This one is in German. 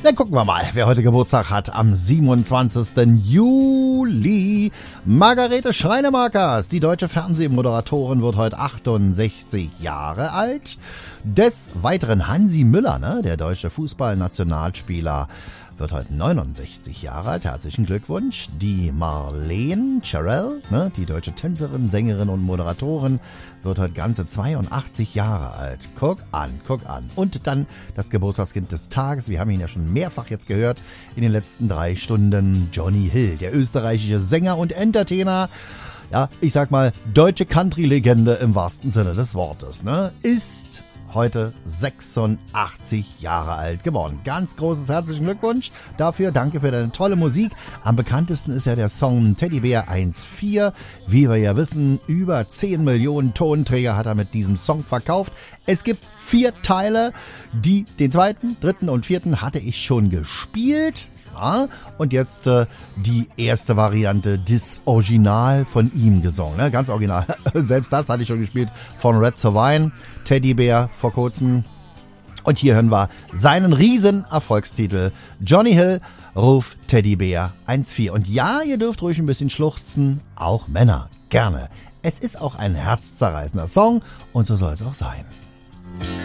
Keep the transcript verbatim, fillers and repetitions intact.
Dann gucken wir mal, wer heute Geburtstag hat. Am siebenundzwanzigsten Juli. Margarete Schreinemakers, die deutsche Fernsehmoderatorin, wird heute achtundsechzig Jahre alt. Des Weiteren Hansi Müller, ne, der deutsche Fußballnationalspieler, wird heute neunundsechzig Jahre alt. Herzlichen Glückwunsch. Die Marlene Cherell, ne, die deutsche Tänzerin, Sängerin und Moderatorin, wird heute ganze zweiundachtzig Jahre alt. Guck an, guck an. Und dann das Geburtstagskind des Tages. Wir haben ihn ja schon mehrfach jetzt gehört in den letzten drei Stunden. Johnny Hill, der österreichische Sänger und Entertainer. Ja, ich sag mal, deutsche Country-Legende im wahrsten Sinne des Wortes, ne, ist heute sechsundachtzig Jahre alt geworden. Ganz großes herzlichen Glückwunsch dafür. Danke für deine tolle Musik. Am bekanntesten ist ja der Song Teddybär eins vier. Wie wir ja wissen, über zehn Millionen Tonträger hat er mit diesem Song verkauft. Es gibt vier Teile. Die, den zweiten, dritten und vierten hatte ich schon gespielt. Ja, und jetzt äh, die erste Variante, das Original von ihm gesungen. Ne? Ganz original. Selbst das hatte ich schon gespielt von Red Sovine, Teddybär vor kurzem. Und hier hören wir seinen riesen Erfolgstitel. Johnny Hill, Ruf Teddybär eins vier. Und ja, ihr dürft ruhig ein bisschen schluchzen. Auch Männer. Gerne. Es ist auch ein herzzerreißender Song und so soll es auch sein.